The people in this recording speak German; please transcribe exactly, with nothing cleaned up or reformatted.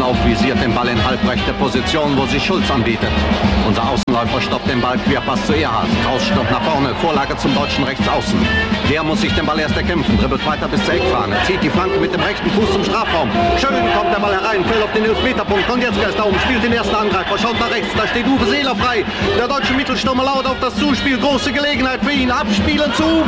Anlauf, visiert den Ball in halbrechte Position, wo sich Schulz anbietet. Unser Außenläufer stoppt den Ball, Querpass zu Erhard. Kraus stürmt nach vorne, Vorlage zum deutschen Rechtsaußen. Der muss sich den Ball erst erkämpfen, dribbelt weiter bis zur Eckfahne, zieht die Flanke mit dem rechten Fuß zum Strafraum. Schön kommt der Ball herein, fällt auf den Elfmeterpunkt. Konjetzka ist da oben, spielt den ersten Angreifer, schaut nach rechts, da steht Uwe Seeler frei. Der deutsche Mittelstürmer laut auf das Zuspiel, große Gelegenheit für ihn, abspielen zu